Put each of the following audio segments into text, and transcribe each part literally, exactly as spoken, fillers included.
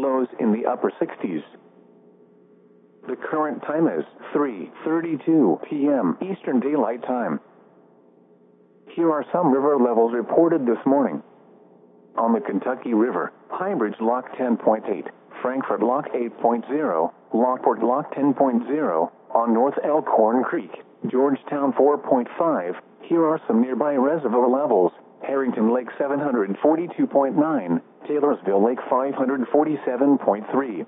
lows in the upper sixties. The current time is three thirty-two p m Eastern Daylight Time. Here are some river levels reported this morning. On the Kentucky River, High Bridge Lock ten point eight, Frankfort Lock eight point zero, Lockport Lock ten point zero, on North Elkhorn Creek, Georgetown four point five. Here are some nearby reservoir levels: Harrington Lake seven hundred forty-two point nine, Taylorsville Lake five hundred forty-seven point three.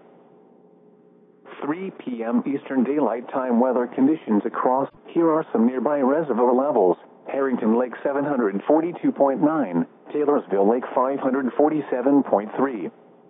three p m Eastern Daylight Time weather conditions across. Here are some nearby reservoir levels: Harrington Lake seven hundred forty-two point nine, Taylorsville Lake five hundred forty-seven point three.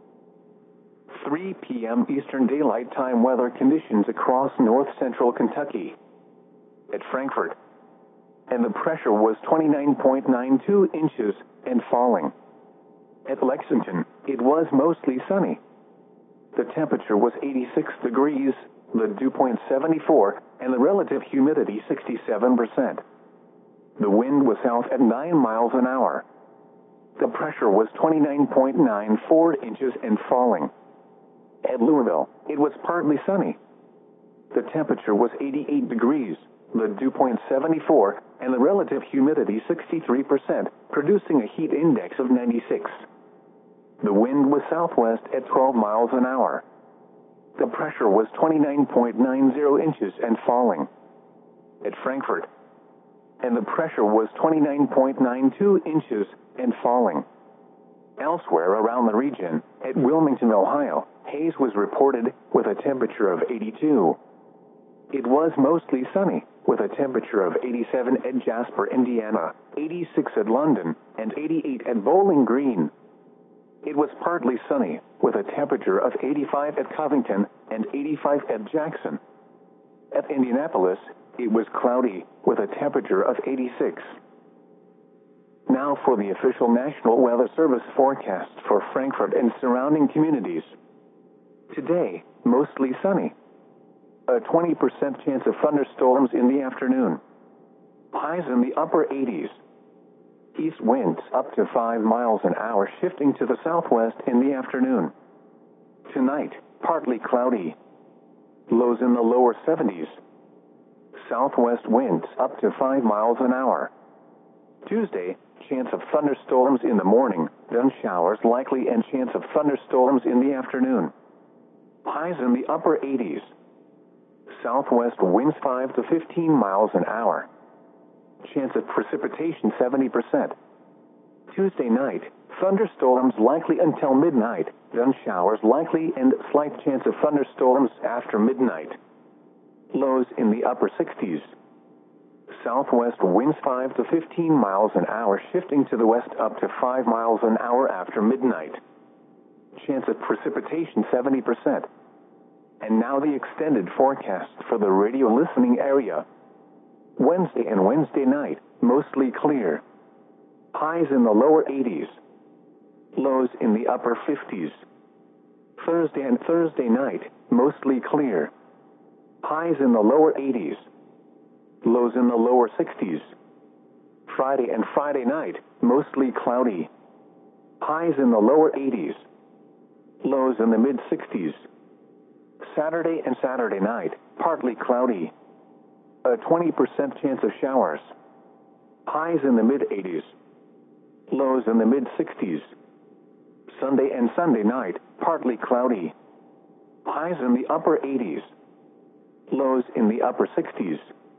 three p m Eastern Daylight Time weather conditions across north central Kentucky. At Frankfort, and the pressure was twenty-nine point nine two inches and falling. At Lexington, it was mostly sunny. The temperature was eighty-six degrees, the dew point seventy-four, and the relative humidity sixty-seven percent. The wind was south at nine miles an hour. The pressure was twenty-nine point nine four inches and falling. At Louisville, it was partly sunny. The temperature was eighty-eight degrees, the dew point seventy-four, and the relative humidity sixty-three percent, producing a heat index of ninety-six. The wind was southwest at twelve miles an hour. The pressure was twenty-nine point nine zero inches and falling. At Frankfort, and the pressure was twenty-nine point nine two inches and falling. Elsewhere around the region, at Wilmington, Ohio, haze was reported with a temperature of eighty-two. It was mostly sunny, with a temperature of eighty-seven at Jasper, Indiana, eighty-six at London, and eighty-eight at Bowling Green. It was partly sunny, with a temperature of eighty-five at Covington and eighty-five at Jackson. At Indianapolis, it was cloudy, with a temperature of eighty-six. Now for the official National Weather Service forecast for Frankfort and surrounding communities. Today, mostly sunny. A twenty percent chance of thunderstorms in the afternoon. Highs in the upper eighties. East winds up to five miles an hour, shifting to the southwest in the afternoon. Tonight, partly cloudy. Lows in the lower seventies. Southwest winds up to five miles an hour. Tuesday, chance of thunderstorms in the morning, then showers likely and chance of thunderstorms in the afternoon. Highs in the upper eighties. Southwest winds five to fifteen miles an hour. Chance of precipitation seventy percent. Tuesday night, thunderstorms likely until midnight, then showers likely and slight chance of thunderstorms after midnight. Lows in the upper sixties. Southwest winds five to fifteen miles an hour, shifting to the west up to five miles an hour after midnight. Chance of precipitation seventy percent. And now the extended forecast for the radio listening area. Wednesday and Wednesday night, mostly clear. Highs in the lower eighties. Lows in the upper fifties. Thursday and Thursday night, mostly clear. Highs in the lower eighties. Lows in the lower sixties. Friday and Friday night, mostly cloudy. Highs in the lower eighties. Lows in the mid sixties. Saturday and Saturday night, partly cloudy. A twenty percent chance of showers. Highs in the mid eighties. Lows in the mid sixties. Sunday and Sunday night, partly cloudy. Highs in the upper eighties. Lows in the upper sixties.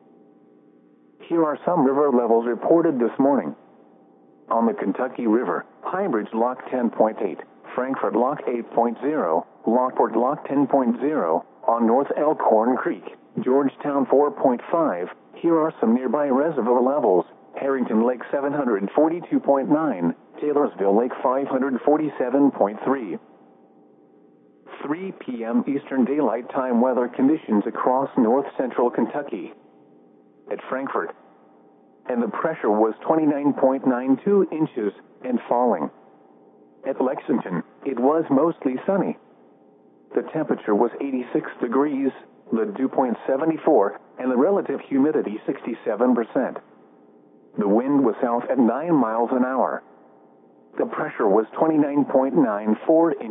Here are some river levels reported this morning. On the Kentucky River, High Bridge Lock ten point eight, Frankfort Lock eight point zero, Lockport Lock ten point zero, on North Elkhorn Creek, Georgetown four point five. Here are some nearby reservoir levels: Harrington Lake seven hundred forty-two point nine, Taylorsville Lake five hundred forty-seven point three. three p m Eastern Daylight Time weather conditions across north central Kentucky. At Frankfort, and the pressure was twenty-nine point nine two inches and falling. At Lexington, it was mostly sunny. The temperature was eighty-six degrees, the dew point seventy-four, and the relative humidity sixty-seven percent. The wind was south at nine miles an hour. The pressure was twenty-nine point nine four inches.